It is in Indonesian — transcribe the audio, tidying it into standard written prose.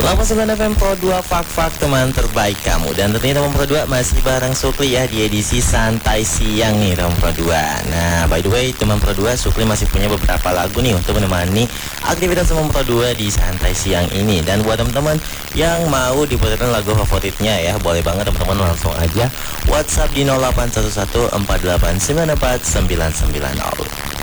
89 FM Pro 2 Fak teman terbaik kamu. Dan tentunya teman Pro 2 masih bareng Sukli ya di edisi santai siang nih teman Pro 2. Nah by the way teman Pro 2, Sukli masih punya beberapa lagu nih untuk menemani aktivitas teman Pro 2 di santai siang ini. Dan buat teman-teman yang mau diputarkan lagu favoritnya ya, boleh banget teman-teman langsung aja WhatsApp di 0811 4894 990.